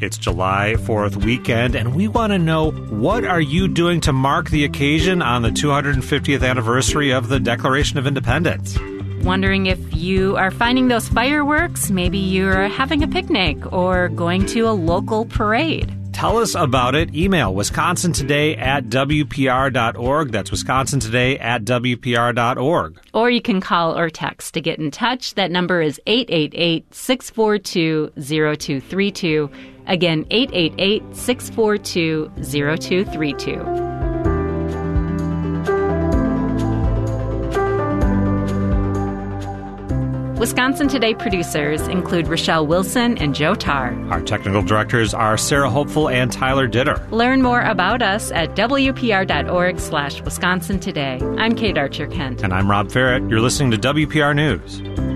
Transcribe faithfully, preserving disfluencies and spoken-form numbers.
It's July fourth weekend, and we want to know, what are you doing to mark the occasion on the two hundred fiftieth anniversary of the Declaration of Independence? Wondering if you are finding those fireworks? Maybe you're having a picnic or going to a local parade. Tell us about it. Email Wisconsin Today at W P R dot org. That's Wisconsin Today at W P R dot org. Or you can call or text to get in touch. That number is eight eight eight, six four two, zero two three two. Again, eight eight eight, six four two, zero two three two. Wisconsin Today producers include Rochelle Wilson and Joe Tarr. Our technical directors are Sarah Hopeful and Tyler Ditter. Learn more about us at W P R dot org slash Wisconsin Today. I'm Kate Archer-Kent. And I'm Rob Ferrett. You're listening to W P R News.